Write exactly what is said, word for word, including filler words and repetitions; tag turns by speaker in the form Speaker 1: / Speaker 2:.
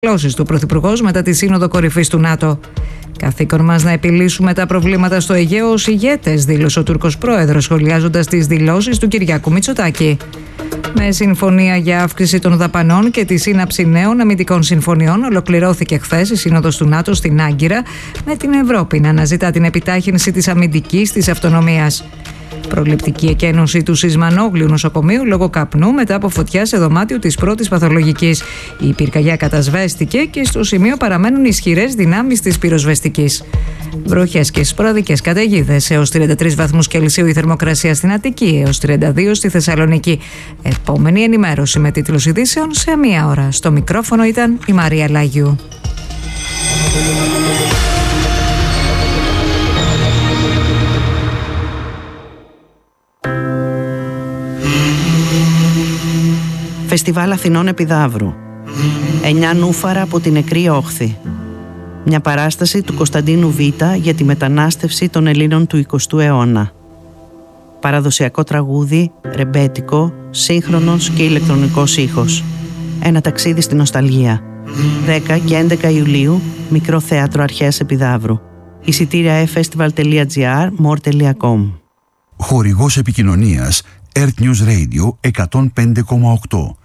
Speaker 1: δηλώσεις του Πρωθυπουργός μετά τη Σύνοδο Κορυφής του ΝΑΤΟ. Καθήκον μας να επιλύσουμε τα προβλήματα στο Αιγαίο ως ηγέτες, δήλωσε ο Τούρκος πρόεδρος, σχολιάζοντας τις δηλώσεις του Κυριάκου Μητσοτάκη. Με συμφωνία για αύξηση των δαπανών και τη σύναψη νέων αμυντικών συμφωνιών, ολοκληρώθηκε χθες η Σύνοδος του ΝΑΤΟ στην Άγκυρα, με την Ευρώπη να αναζητά την επιτάχυνση της αμυντικής της αυτονομίας. Προληπτική εκένωση του Σισμανόγλιου νοσοκομείου λόγω καπνού μετά από φωτιά σε δωμάτιο της πρώτης παθολογικής. Η πυρκαγιά κατασβέστηκε και στο σημείο παραμένουν ισχυρές δυνάμεις της πυροσβεστικής. Βροχές και σποραδικές καταιγίδες. Έως τριάντα τρεις βαθμούς Κελσίου η θερμοκρασία στην Αττική, έως τριάντα δύο στη Θεσσαλονίκη. Επόμενη ενημέρωση με τίτλους ειδήσεων σε μία ώρα. Στο μικρόφωνο ήταν η Μαρία Λάγιου.
Speaker 2: Φεστιβάλ Αθηνών Επιδαύρου. Εννιά νούφαρα από την νεκρή όχθη. Μια παράσταση του Κωνσταντίνου Β για τη μετανάστευση των Ελλήνων του εικοστού αιώνα. Παραδοσιακό τραγούδι, ρεμπέτικο, σύγχρονος και ηλεκτρονικός ήχος. Ένα ταξίδι στην νοσταλγία. δέκα και έντεκα Ιουλίου, Μικρό Θέατρο Αρχαίας Επιδαύρου. Εισιτήρια e festival τελεία gr, more τελεία com.
Speaker 3: Χορηγός επικοινωνίας Earth News Radio εκατόν πέντε κόμμα οκτώ.